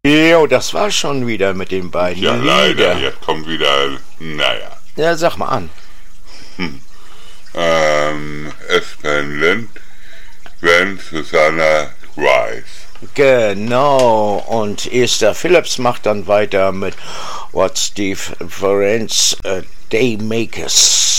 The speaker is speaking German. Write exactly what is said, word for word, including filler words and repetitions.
Jo, das war schon wieder mit den beiden. Ja, leider, Lieder. jetzt kommt wieder, naja. Ja, sag mal an. Hm. Ähm, Aspen Lind, wenn Susanna Rice. Genau, und Esther Phillips macht dann weiter mit What Steve Ferenc, uh, Daymakers.